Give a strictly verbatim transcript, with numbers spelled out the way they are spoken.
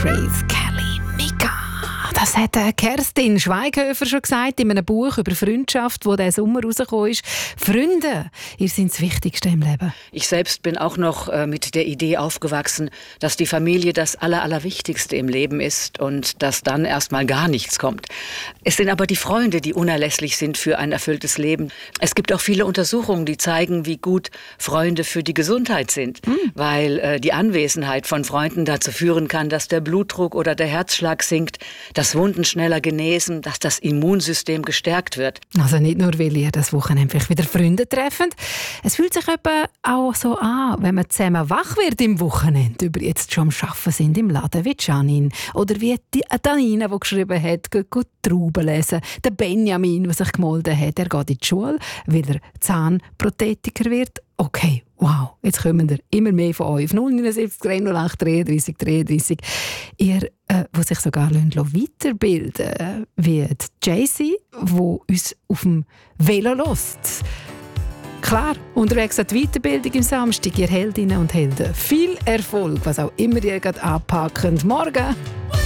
Grace Kelly, Mika. Das hat Kerstin Schweighöfer schon gesagt in einem Buch über Freundschaft, das diesen Sommer rausgekommen ist. Freunde, ihr seid das Wichtigste im Leben. Ich selbst bin auch noch äh, mit der Idee aufgewachsen, dass die Familie das Aller, Allerwichtigste im Leben ist und dass dann erstmal gar nichts kommt. Es sind aber die Freunde, die unerlässlich sind für ein erfülltes Leben. Es gibt auch viele Untersuchungen, die zeigen, wie gut Freunde für die Gesundheit sind, mhm. weil äh, die Anwesenheit von Freunden dazu führen kann, dass der Blutdruck oder der Herzschlag sinkt, dass Wunden schneller genesen, dass das Immunsystem gestärkt wird. Also nicht nur, weil ihr das Wochenende vielleicht wieder Freunde trefft. Es fühlt sich eben auch so an, wenn man zusammen wach wird im Wochenende, über jetzt schon am Arbeiten sind im Laden, wie Janine. Oder wie die Danina, die geschrieben hat, geht, geht Trauben lesen. Der Benjamin, der sich gemolden hat, er geht in die Schule, weil er Zahnprothetiker wird. Okay, wow, jetzt kommen wir immer mehr von euch. null neun sieben drei null acht dreiunddreißig dreiunddreißig. Ihr, äh, die sich sogar weiterbilden lassen, wie Jaycee, die uns auf dem Velo lässt. Klar, unterwegs an die Weiterbildung im Samstag, ihr Heldinnen und Helden. Viel Erfolg, was auch immer ihr gerade anpacken. Morgen!